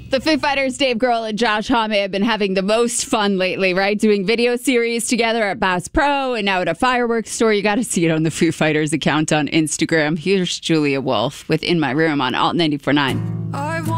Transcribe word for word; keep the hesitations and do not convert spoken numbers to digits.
The Foo Fighters, Dave Grohl and Josh Homme have been having the most fun lately, right? Doing video series together at Bass Pro and now at a fireworks store. You got to see it on the Foo Fighters account on Instagram. Here's Julia Wolf with In My Room on Alt ninety-four point nine.